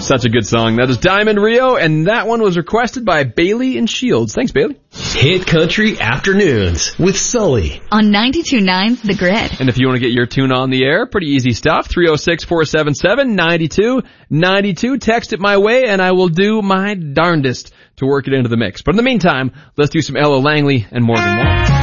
Such a good song. That is Diamond Rio, and that one was requested by Bailey and Shields. Thanks, Bailey. Hit Country Afternoons with Sully. On 92.9 The Grid. And if you want to get your tune on the air, pretty easy stuff. 306-477-9292. Text it my way, and I will do my darndest to work it into the mix. But in the meantime, let's do some Ella Langley and Morgan Wallen.